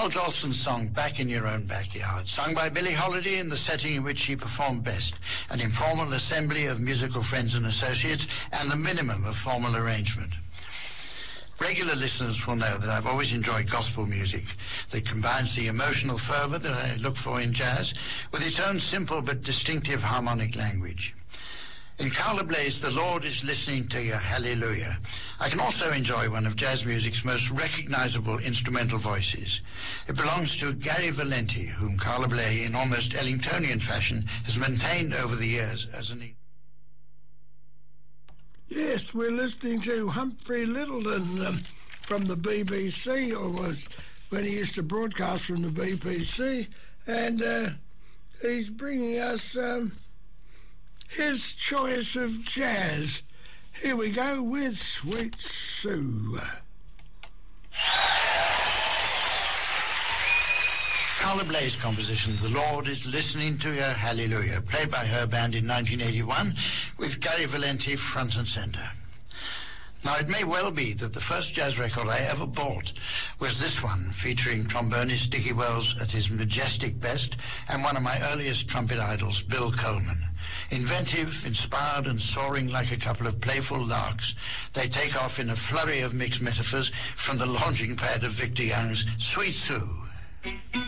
Al Jolson's song, Back in Your Own Backyard, sung by Billie Holiday in the setting in which she performed best, an informal assembly of musical friends and associates, and the minimum of formal arrangement. Regular listeners will know that I've always enjoyed gospel music that combines the emotional fervor that I look for in jazz with its own simple but distinctive harmonic language. In Carla Bley's The Lord is Listening to Your Hallelujah, I can also enjoy one of jazz music's most recognizable instrumental voices. It belongs to Gary Valenti, whom Carla Bley, in almost Ellingtonian fashion, has maintained over the years as an... Yes, we're listening to Humphrey Lyttelton from the BBC, or was when he used to broadcast from the BBC, and he's bringing us his choice of jazz. Here we go with Sweet Sue. Carla Bley's composition, The Lord is Listening to Your Hallelujah, played by her band in 1981 with Gary Valenti front and centre. Now, it may well be that the first jazz record I ever bought was this one, featuring trombonist Dickie Wells at his majestic best, and one of my earliest trumpet idols, Bill Coleman. Inventive, inspired, and soaring like a couple of playful larks, they take off in a flurry of mixed metaphors from the launching pad of Victor Young's Sweet Sue.